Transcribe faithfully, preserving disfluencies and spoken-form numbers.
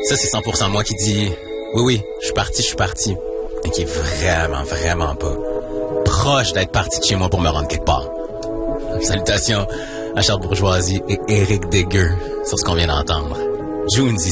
Ça, c'est cent pour cent moi qui dis, oui, oui, je suis parti, je suis parti. Et qui est vraiment, vraiment pas proche d'être parti de chez moi pour me rendre quelque part. Salutations à Charles Bourgeoisie et Éric Degueux sur ce qu'on vient d'entendre. June